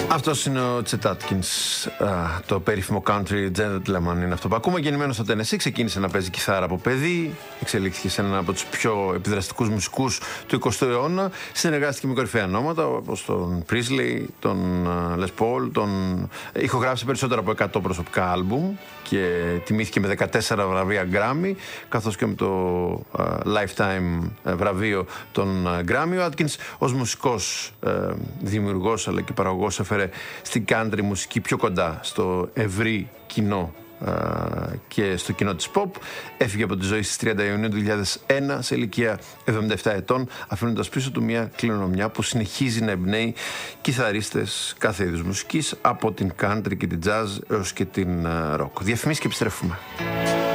Αυτός είναι ο Chet Atkins, το περίφημο country gentleman είναι αυτό που ακούμε. Γεννημένος στο Tennessee, ξεκίνησε να παίζει κιθάρα από παιδί, εξελίχθηκε σε έναν από τους πιο επιδραστικούς μουσικούς του 20ου αιώνα. Συνεργάστηκε με κορυφαία ονόματα όπως τον Presley, τον Les Paul, ηχογράφησε περισσότερα από 100 προσωπικά άλμπουμ και τιμήθηκε με 14 βραβεία Grammy, καθώς και με το Lifetime βραβείο των Grammy. Ο Atkins ως μουσικός δημιουργός αλλά και παραγωγός έφερε στην country μουσική πιο κοντά στο ευρύ κοινό και στο κοινό της pop. Έφυγε από τη ζωή στις 30 Ιουνίου του 2001 σε ηλικία 77 ετών, αφήνοντας πίσω του μια κληρονομιά που συνεχίζει να εμπνέει κιθαρίστες κάθε είδους μουσικής, από την country και την jazz έως και την rock. Διαφημίσεις και επιστρέφουμε.